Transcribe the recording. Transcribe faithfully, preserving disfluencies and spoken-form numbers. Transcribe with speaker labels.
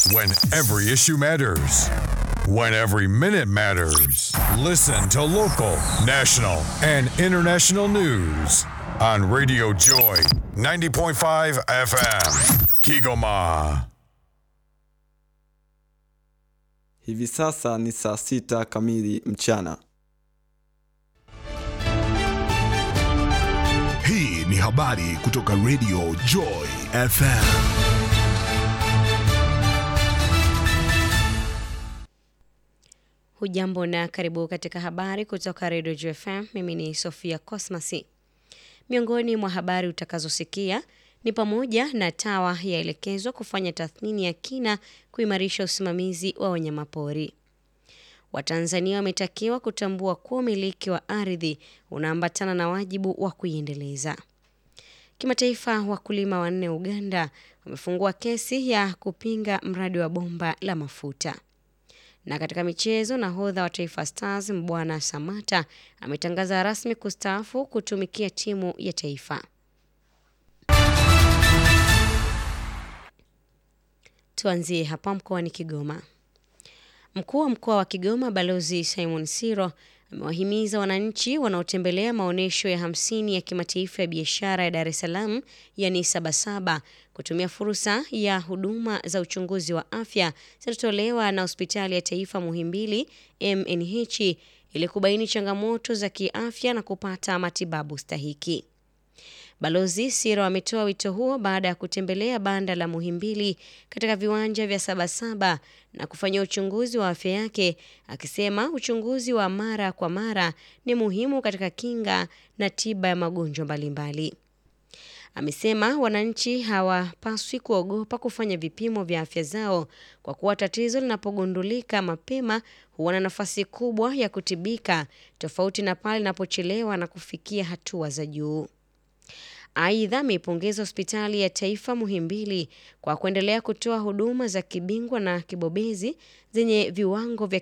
Speaker 1: When every issue matters. When every minute matters. Listen to local, national, and international news on Radio Joy ninety point five F M. Kigoma.
Speaker 2: Hivi sasa ni saa sita kamili mchana.
Speaker 3: Hii ni habari kutoka Radio Joy F M.
Speaker 4: Hujambo na karibu katika habari kutoka Radio Joy F M. Mimi ni Sofia Cosmasi. Miongoni mwa habari utakazosikia ni pamoja na TAWA yaelekezwa kufanya tathmini ya kina kuimarisha usimamizi wa wanyamapori. Watanzania wametakiwa kutambua kuwa umiliki wa ardhi unaambatana na wajibu wa kuiendeleza. Kimataifa, wakulima wanne Uganda wamefungua kesi ya kupinga mradi wa bomba la mafuta. Na katika michezo, nahodha wa Taifa Stars Mbwana Samata ametangaza rasmi kustaafu kutumikia timu ya taifa. Tuanzie hapa mkoani Kigoma. Mkuu wa mkoa wa Kigoma Balozi Simon Siro amewahimiza wananchi wanaotembelea maonesho ya hamsini ya kimataifa ya biashara ya Dar es Salaam yani Sabasaba kutumia fursa ya huduma za uchunguzi wa afya zinazotolewa na Hospitali ya Taifa Muhimbili M N H ili kubaini changamoto za kiafya na kupata matibabu stahiki. Balozi Siro ametoa wito huo baada ya kutembelea banda la Muhimbili katika viwanja vya Sabasaba na kufanya uchunguzi wa afya yake, akisema uchunguzi wa mara kwa mara ni muhimu katika kinga na tiba ya magonjwa mbalimbali. Amesema wananchi hawapaswi kuogopa kufanya vipimo vya afya zao kwa kuwa tatizo linapogundulika mapema huwa na nafasi kubwa ya kutibika, tofauti na pale linapochelewa na kufikia hatua za juu. Aidha, ameipongeza Hospitali ya Taifa Muhimbili kwa kuendelea kutoa huduma za kibingwa na kibobezi zenye viwango vya